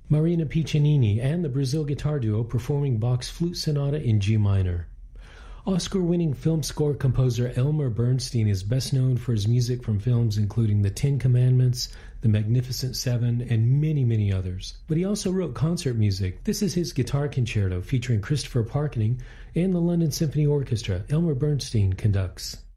Marina Piccinini and the Brazil Guitar Duo performing Bach's Flute Sonata in G minor. Oscar-winning film score composer Elmer Bernstein is best known for his music from films including The Ten Commandments, The Magnificent Seven, and many, many others. But he also wrote concert music. This is his guitar concerto featuring Christopher Parkening and the London Symphony Orchestra. Elmer Bernstein conducts.